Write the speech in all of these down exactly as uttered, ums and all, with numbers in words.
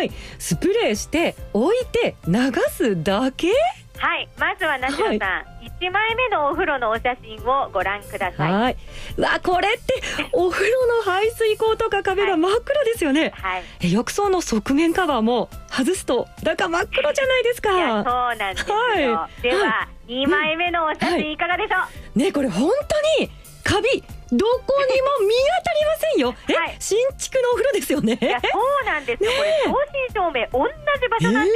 はい、スプレーして置いて流すだけ。 はい、まずはなしろさん、はい、いちまいめのお風呂のお写真をご覧ください。 はい、うわ、これってお風呂の排水口とか壁が真っ暗ですよね。 はい、 え浴槽の側面カバーも外すと中真っ黒じゃないですか。 いや、そうなんですよ、はい、では、はい、にまいめのお写真いかがでしょう、はい、 ね、これ本当にカビどこにも見当たりませんよ。え、はい、新築のお風呂ですよね。 いや、そうなんですよ、ね、これ正真正銘同じ場所なんです、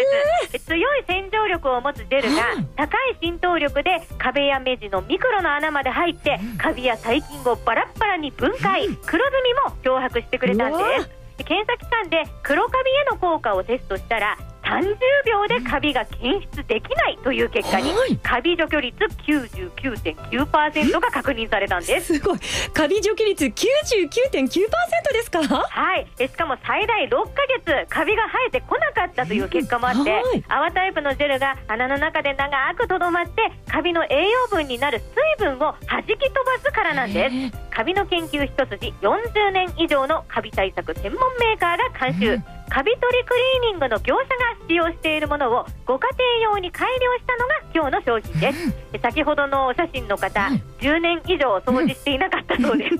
えー、強い洗浄力を持つジェルが高い浸透力で壁や目地のミクロの穴まで入ってカビや細菌をバラッバラに分解、黒ずみも漂白してくれたんです。検査機関で黒カビへの効果をテストしたらさんじゅうびょうでカビが検出できないという結果に、はい、カビ除去率 きゅうじゅうきゅうてんきゅうパーセント が確認されたんです。 すごい、カビ除去率 きゅうじゅうきゅうてんきゅうパーセント ですか。 はい、しかも最大ろっかげつカビが生えてこなかったという結果もあって、はい、泡タイプのジェルが穴の中で長くとどまってカビの栄養分になる水分を弾き飛ばすからなんです。カビの研究一筋よんじゅうねん以上のカビ対策専門メーカーが監修、うん、カビ取りクリーニングの業者が使用しているものをご家庭用に改良したのが今日の商品です、うん、先ほどのお写真の方、うん、じゅうねん以上掃除していなかったそうです、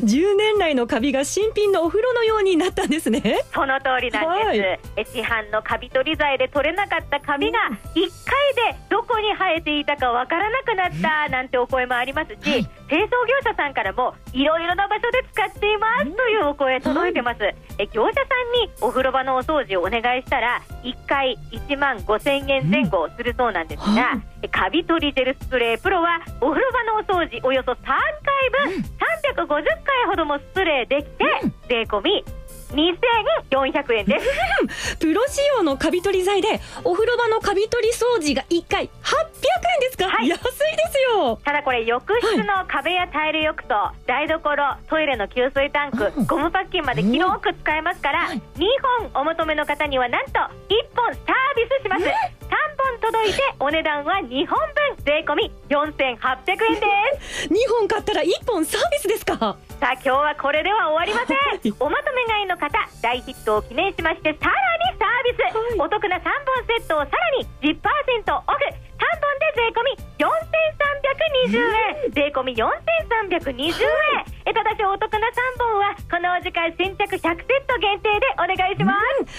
うん、じゅうねん来のカビが新品のお風呂のようになったんですね。 その通りなんです、はい、え市販のカビ取り剤で取れなかったカビがいっかいでどこに生えていたかわからなくなったなんてお声もありますし、はい、清掃業者さんからもいろいろな場所で使っていますというお声届いてます、はい、え業者さんにお風呂場のお掃除をお願いしたらいっかいいちまんごせんえんぜん後するそうなんですが、はい、カビ取りジェルスプレープロはお風呂場のお掃除およそさんかいぶん、うん、さんびゃくごじゅっかいほどもスプレーできて、うん、税込みにせんよんひゃくえんですプロ仕様のカビ取り剤でお風呂場のカビ取り掃除がいっかいはっぴゃくえんですか、はい、安いですよ。 ただこれ浴室の壁やタイル浴槽、台所、トイレの給水タンク、ゴムパッキンまで広く使えますから、にほんお求めの方にはなんといっぽんサービスします。さんぼん届いてお値段はにほんぶん税込みよんせんはっぴゃくえんですにほん買ったらいっぽんサービスですか。 さあ今日はこれでは終わりません、はい、おまとめ買いの方大ヒットを記念しましてさらにサービス、はい、お得なさんぼんセットをさらに じゅっパーセント オフ、さんぼんで税込みよんせんさんびゃくにじゅうえん、うん、税込みよんせんさんびゃくにじゅうえん、はい、えただしお得なさんぼんはこのお時間先着ひゃくセット限定でお願いします、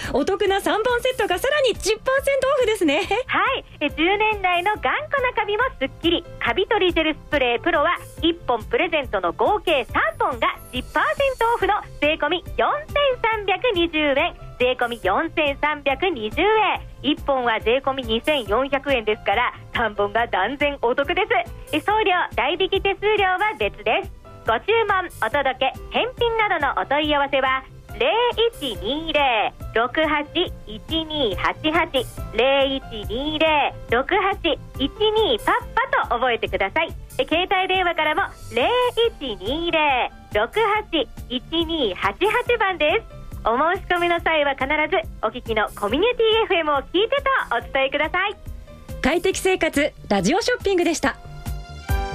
うん、お得なさんぼんセットがさらに じゅっパーセント オフですね。 はい、えじゅうねん来の頑固なカビもスッキリ、カビ取りジェルスプレープロはいっぽんプレゼントの合計さんぼんが じゅっパーセント オフの税込みよんせんさんびゃくにじゅうえん、税込みよんせんさんびゃくにじゅうえん、いっぽんは税込みにせんよんひゃくえんですからさんぼんが断然お得です。送料代引き手数料は別です。ご注文お届け返品などのお問い合わせはゼロいちにゼロ ろくはち いちにはちはち ゼロいちにゼロ ろくはち いちにパッパと覚えてください。携帯電話からもゼロいちにゼロ ろくはち いちにはちはちばんです。お申し込みの際は必ずお聞きのコミュニティ エフエム を聞いてとお伝えください。 快適生活ラジオショッピングでした。